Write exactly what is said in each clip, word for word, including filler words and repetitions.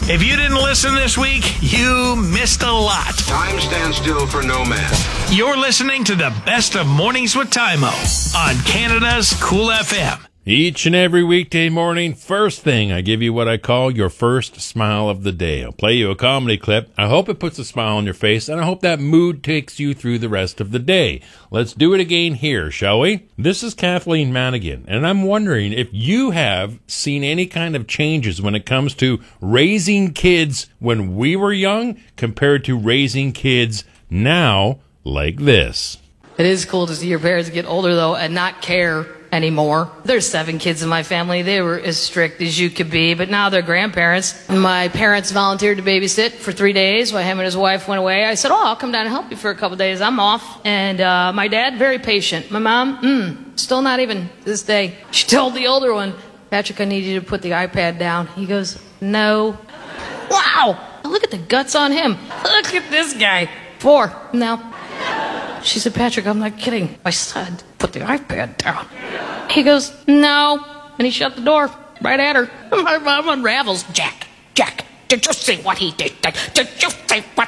If you didn't listen this week, you missed a lot. Time stands still for no man. You're listening to the best of Mornings with Tymo on Canada's Cool F M. Each and every weekday morning, first thing, I give you what I call your first smile of the day. I'll play you a comedy clip. I hope it puts a smile on your face, and I hope that mood takes you through the rest of the day. Let's do it again here, shall we? This is Kathleen Manigan, and I'm wondering if you have seen any kind of changes when it comes to raising kids when we were young compared to raising kids now like this. It is cool to see your parents get older, though, and not care anymore. There's seven kids in my family. They were as strict as you could be, but now they're grandparents. My parents volunteered to babysit for three days while him and his wife went away. I said, oh, I'll come down and help you for a couple days. I'm off. And uh, my dad, very patient. My mom, mm, still not even this day. She told the older one, Patrick, I need you to put the iPad down. He goes, no. Wow! Look at the guts on him. Look at this guy. Four. No. She said, Patrick, I'm not kidding. I said, put the iPad down. He goes, no. And he shut the door right at her. My mom unravels. Jack, Jack, did you see what he did? Did you see what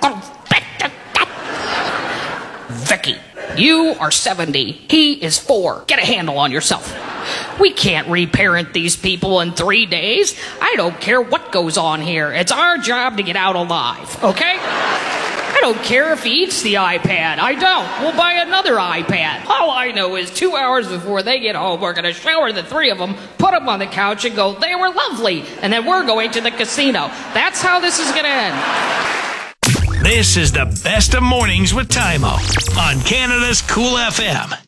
I Vicky, you are seventy. He is four. Get a handle on yourself. We can't reparent these people in three days. I don't care what goes on here. It's our job to get out alive, okay? I don't care if he eats the iPad. I don't. We'll buy another iPad. All I know is two hours before they get home, we're going to shower the three of them, put them on the couch, and go, they were lovely. And then we're going to the casino. That's how this is going to end. This is the best of Mornings with Tymo on Canada's Cool F M.